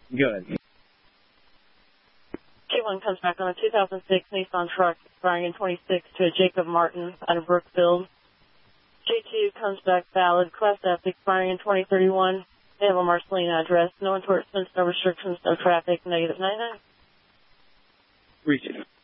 Good. Q1 comes back on a 2006 Nissan truck expiring in 26 to a Jacob Martin out of Brookfield. J2 comes back valid. Class F expiring in 2031. They have a Marcelina address. No enforcement, no restrictions, no traffic, -99. Appreciate it.